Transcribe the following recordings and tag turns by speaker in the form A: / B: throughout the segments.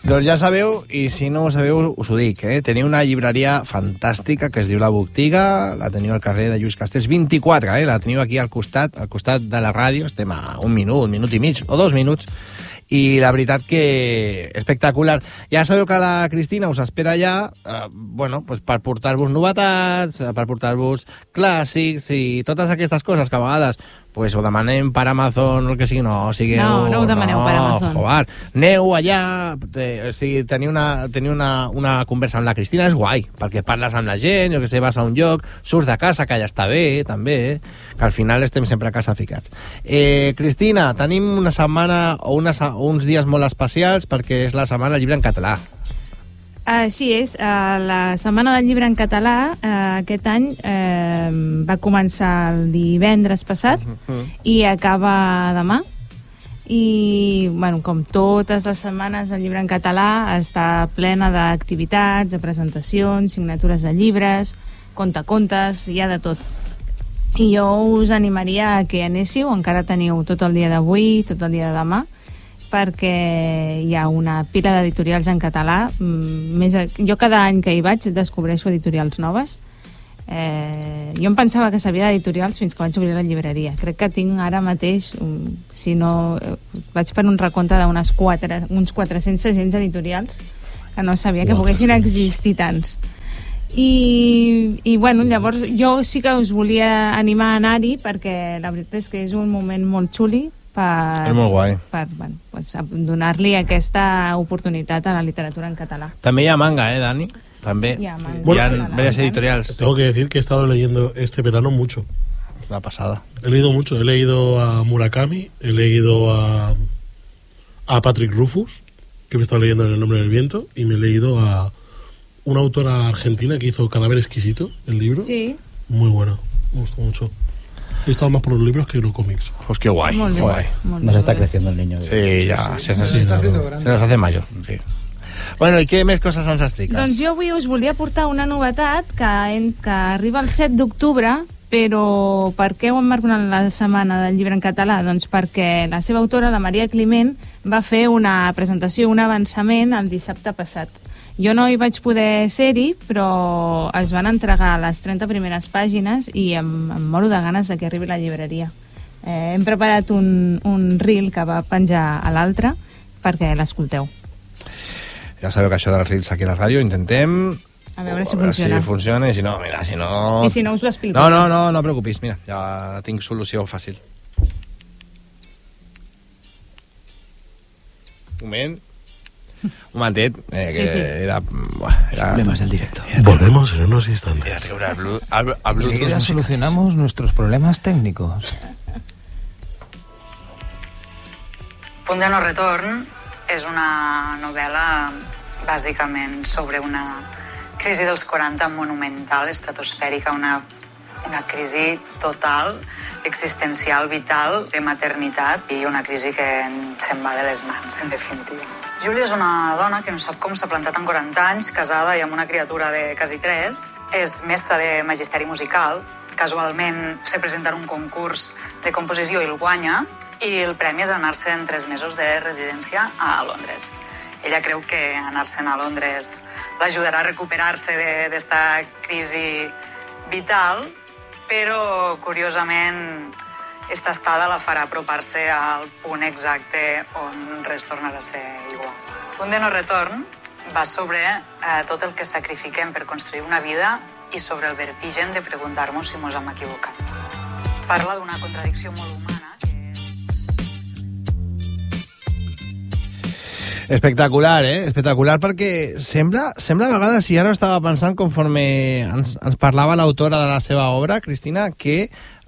A: Doncs ja sabeu, i si no ho sabeu, us ho dic, teniu una llibreria fantàstica que es diu La Botiga, la teniu al carrer de Lluís Castells 24, la teniu aquí al costat de la ràdio, estem a un minut i mig, o 2 minuts, i la veritat que espectacular. Ja sabeu que la Cristina us espera allà, pues per portar-vos novetats, per portar-vos clàssics i totes aquestes coses que a vegades pues ho demanem per Amazon o el que sigui, no
B: ho demaneu per Amazon.
A: Joder, aneu allà, tenir una conversa amb la Cristina és guai, perquè parles amb la gent, jo que sé, vas a un lloc, surts de casa, que ja està bé, també, que al final estem sempre a casa ficats. Cristina, tenim una setmana o uns dies molt especials perquè és la setmana del llibre en català.
B: Així és, la Setmana del Llibre en Català aquest any va començar el divendres passat i acaba demà. I, com totes les setmanes del llibre en català, està plena d'activitats, de presentacions, signatures de llibres, contacontes, hi ha de tot. I jo us animaria a que anéssiu, encara teniu tot el dia d'avui, tot el dia de demà, perquè hi ha una pila d'editorials en català. Jo cada any que hi vaig descobreixo editorials noves. Jo em pensava que sabia d'editorials fins que vaig obrir la llibreria. Crec que tinc ara mateix, si no, vaig per un recompte d'uns 400 agents editorials que no sabia que poguessin existir tants. I llavors jo sí que us volia animar a anar-hi, perquè la veritat és que és un moment molt xuli
A: és molt guai.
B: Per donar-li aquesta oportunitat a la literatura en català.
A: També hi ha manga, Dani? També
B: hi ha manga.
A: Hi ha varias editoriales.
C: Tengo que decir que he estado leyendo este verano mucho.
A: Una pasada.
C: He leído mucho. He leído a Murakami, he leído a Patrick Rufus, que me he estado leyendo en El nombre del viento, y me he leído a una autora argentina que hizo Cadáver exquisito, el libro.
B: Sí.
C: Muy bueno, me gustó mucho. He estado más por los libros que los cómics.
A: Pues qué guay, qué guay.
D: Nos está creciendo el niño.
A: Sí, ya, se nos hace mayor. Sí. Bueno, i què més coses ens expliques?
B: Doncs jo avui us volia portar una novetat que arriba el 7 d'octubre, però per què ho emmarcant la Setmana del Llibre en Català? Doncs perquè la seva autora, la Maria Climent, va fer una presentació, un avançament el dissabte passat. Jo no hi vaig poder ser-hi, però es van entregar les 30 primeres pàgines i em moro de ganes de que arribi a la llibreria. Hem preparat un reel que va penjar a l'altre perquè l'escolteu.
A: Ja sabeu que això dels reels aquí a la ràdio intentem...
B: A veure si funciona.
A: Si funciona, i si no, mira, si no...
B: I si no us ho explico.
A: No preocupis, mira, ja tinc solució fàcil. Un momentet, que
B: sí.
A: era...
D: Problemas del directo.
C: Volvemos en unos instantes.
D: Enseguida solucionamos nuestros problemas técnicos.
E: Punt de no retorn és una novel·la bàsicament sobre una crisi dels 40 monumental, estratosfèrica, una crisi total, existencial, vital, de maternitat i una crisi que se'n va de les mans, en definitiva. Júlia és una dona que no sap com s'ha plantat amb 40 anys, casada i amb una criatura de quasi 3. És mestra de magisteri musical. Casualment se presenta en un concurs de composició i el guanya, i el premi és anar-se en 3 mesos de residència a Londres. Ella creu que anar-se'n a Londres l'ajudarà a recuperar-se d'esta crisi vital, però, curiosament, esta estada la farà apropar-se al punt exacte on res tornarà a ser igual. Punt de no retorn va sobre tot el que sacrifiquem per construir una vida i sobre el vertigen de preguntar-nos si mos hem equivocat. Parla d'una contradicció molt humana.
A: Espectacular, espectacular, perquè sembla a vegades, i ara estava pensant conforme ens parlava l'autora de la seva obra, Cristina, que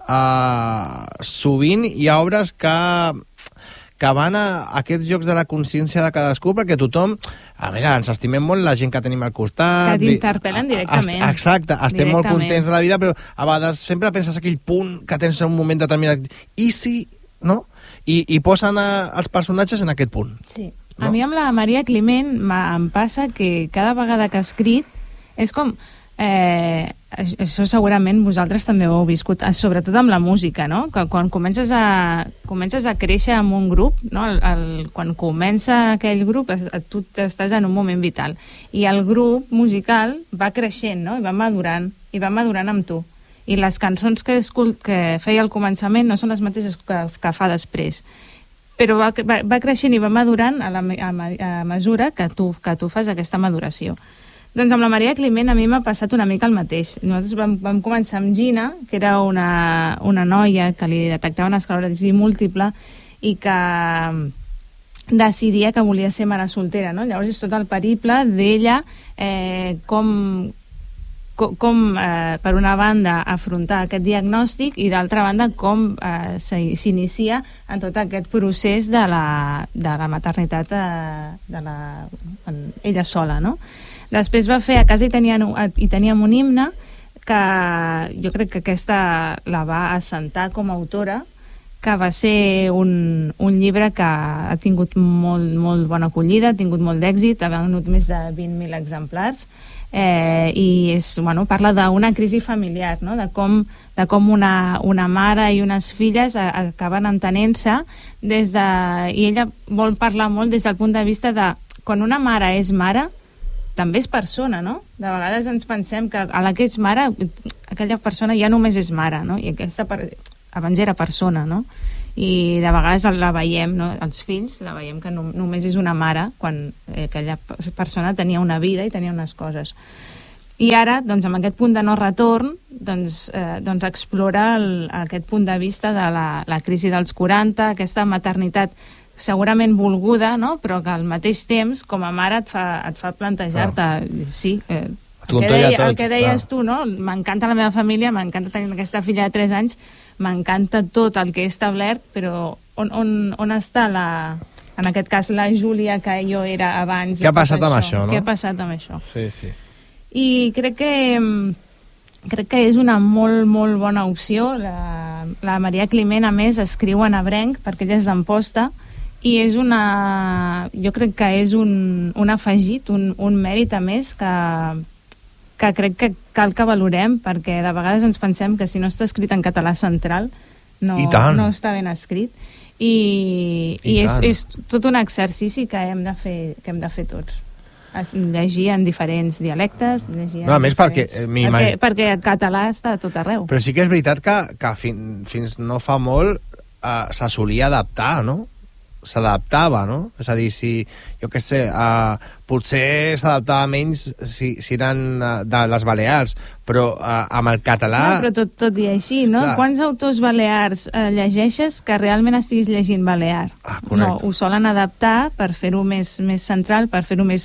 A: sovint hi ha obres que van a aquests jocs de la consciència de cadascú, perquè tothom, a veure, ens estimem molt la gent que tenim al costat...
B: Que t'interpel·len directament.
A: Exacte, estem molt contents de la vida, però a vegades sempre penses aquell punt que tens en un moment determinat. I si, no? I posen els personatges en aquest punt.
B: Sí. No? A mi amb la Maria Climent em passa que cada vegada que ha escrit és com això segurament vosaltres també ho heu viscut, sobretot amb la música, no? Que quan comences a créixer en un grup, no? Quan comença aquell grup, tu estàs en un moment vital. I el grup musical va creixent, no? I va madurant amb tu. I les cançons que feia al començament no són les mateixes que fa després. Però va creixent i va madurant a mesura que tu fas aquesta maduració. Doncs amb la Maria Climent a mi m'ha passat una mica el mateix. Nosaltres vam començar amb Gina, que era una noia que li detectaven esclerosi múltiple i que decidia que volia ser mare soltera, no? Llavors és tot el periple d'ella, com per una banda afrontar aquest diagnòstic i d'altra banda com s'inicia en tot aquest procés de la maternitat ella sola, no? Després va fer A casa hi teníem un himne, que jo crec que aquesta la va assentar com a autora, que va ser un llibre que ha tingut molt bona acollida, ha tingut molt d'èxit, ha venut més de 20.000 exemplars, i parla d'una crisi familiar, no? de com una mare i unes filles acaben entenent-se i ella vol parlar molt des del punt de vista de quan una mare és mare també és persona, no? De vegades ens pensem que a la que ets mare aquella persona ja només és mare, no? I aquesta abans era persona, no? I de vegades la veiem, no? Els fills la veiem que només és una mare quan aquella persona tenia una vida i tenia unes coses. I ara, doncs, amb aquest punt de no retorn, doncs explora aquest punt de vista de la crisi dels 40, aquesta maternitat segurament volguda, no? Però que al mateix temps, com a mare, et fa plantejar-te, sí, el que deies tu, no? M'encanta la meva família, m'encanta tenir aquesta filla de 3 anys, m'encanta tot el que he establert, però on està en aquest cas la Júlia que jo era abans?
A: Què ha passat amb això, no?
B: Què ha passat amb això?
A: Sí, sí.
B: I crec que és una molt bona opció. La Maria Climent, a més, escriu en ebrenc, perquè ella és d'Amposta, i jo crec que és un afegit, un mèrit a més que crec que cal que valorem, perquè de vegades ens pensem que si no està escrit en català central no està ben escrit, i és tot un exercici que hem de fer tots, llegir en diferents dialectes,
A: a més perquè
B: el català està a tot arreu.
A: Però sí que és veritat que fins no fa molt se solia adaptar, no? S'adaptava, no? És a dir, jo què sé, potser s'adaptava menys si eren de les Balears, però amb el català...
B: No, però tot i així, no? Clar. Quants autors balears llegeixes que realment estiguis llegint balear? No, ho solen adaptar per fer-ho més central, per fer-ho més...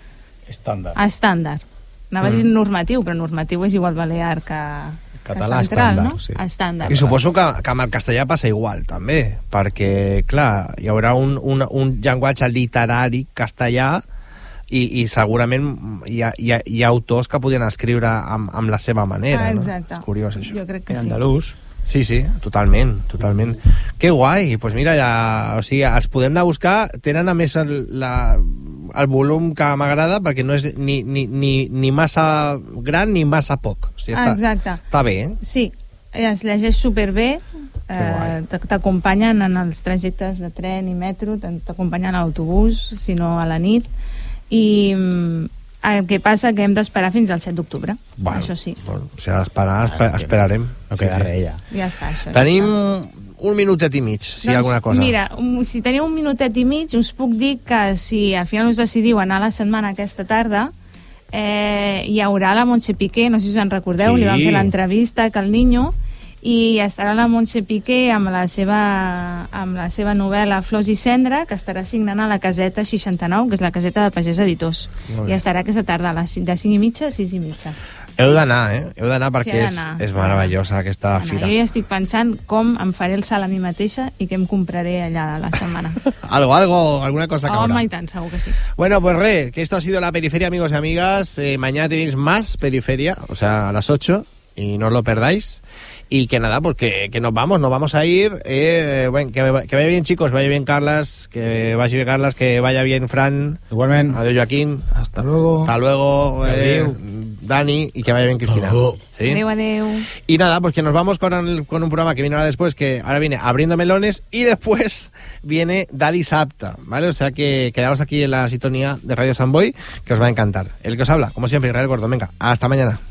B: Estàndard. Anava a dir normatiu, però normatiu és igual balear que...
D: Català
B: central,
D: estàndard,
B: no?
D: sí.
B: Estàndard.
A: I suposo que amb el castellà passa igual, també, perquè, clar, hi haurà un llenguatge literari castellà i segurament hi ha autors que podien escriure amb la seva manera, no? És curiós, això.
B: Jo crec que sí.
D: Andalús.
A: Sí, totalment. Que guai, doncs mira, els podem anar a buscar, tenen a més el volum que m'agrada, perquè no és ni massa gran ni massa poc. O sigui, està bé, eh?
B: Sí, es llegeix superbé, t'acompanyen en els trajectes de tren i metro, t'acompanyen a l'autobús, si no a la nit, i el que passa que hem d'esperar fins al 7 d'octubre. Això sí.
A: Si ha d'esperar, esperarem.
D: No queda res, ja.
B: Ja està, això.
A: Tenim un minutet i mig, si hi ha alguna cosa.
B: Mira, si teniu un minutet i mig, us puc dir que si al final us decidiu anar a la setmana aquesta tarda, hi haurà la Montse Piqué, no sé si us en recordeu, li van fer l'entrevista a Cal Niño, i estarà la Montse Piqué amb la seva novel·la Flors i Cendra, que estarà signant a la caseta 69, que és la caseta de Pagès Editors, i estarà aquesta tarda de 5:30 a 6:30.
A: Heu d'anar, Heu d'anar perquè és meravellosa aquesta fira.
B: Jo ja estic pensant com em faré el salt a mi mateixa i què em compraré allà a la setmana.
A: Alguna cosa que habrá.
B: I tant, segur que sí.
A: Bueno, pues que esto ha sido la periferia, amigos y amigas. Mañana tenéis más periferia, o sea, a las 8, y no os lo perdáis. Y que nada, pues que nos vamos a ir. Bueno, que vaya bien, chicos, vaya bien Carlas, que vaya bien Fran.
D: Igualmente.
A: Adiós, Joaquín.
D: Hasta luego.
A: Hasta luego. Dani, y que vaya bien, Cristina.
C: Hasta luego.
A: ¿Sí?
B: Adeu, adeu.
A: Y nada, pues que nos vamos con un programa que viene ahora después, que ahora viene Abriendo Melones, y después viene Daddy Sapta, ¿vale? O sea que quedaos aquí en la sintonía de Radio Samboy, que os va a encantar. El que os habla, como siempre, Israel Gordo. Venga, hasta mañana.